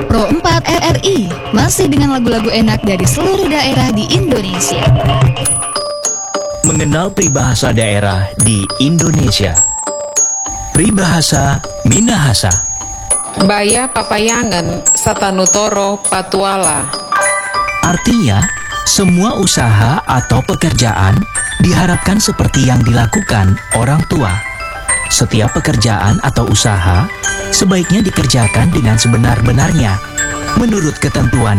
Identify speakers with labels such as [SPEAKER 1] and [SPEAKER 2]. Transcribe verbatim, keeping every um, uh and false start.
[SPEAKER 1] Pro empat R R I, masih dengan lagu-lagu enak dari seluruh daerah di Indonesia.
[SPEAKER 2] Mengenal peribahasa daerah di Indonesia. Peribahasa Minahasa.
[SPEAKER 3] Baya papayangan satanutoro patuala.
[SPEAKER 2] Artinya, semua usaha atau pekerjaan diharapkan seperti yang dilakukan orang tua. Setiap pekerjaan atau usaha sebaiknya dikerjakan dengan sebenar-benarnya menurut ketentuan